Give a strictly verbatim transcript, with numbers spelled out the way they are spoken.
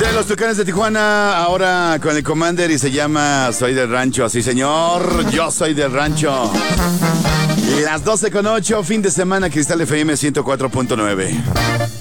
De los Tucanes de Tijuana, ahora con el Commander y se llama Soy del Rancho. Sí, señor, yo soy del rancho. Y las doce con ocho, fin de semana, Cristal F M ciento cuatro punto nueve.